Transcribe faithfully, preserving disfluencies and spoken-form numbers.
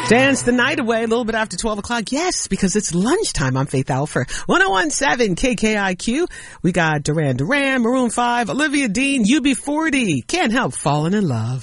Dance the night away a little bit after twelve o'clock. Yes, because it's lunchtime. I'm Faith Alford. one oh one point seven K K I Q. We got Duran Duran, Maroon five, Olivia Dean, U B forty. Can't help falling in love.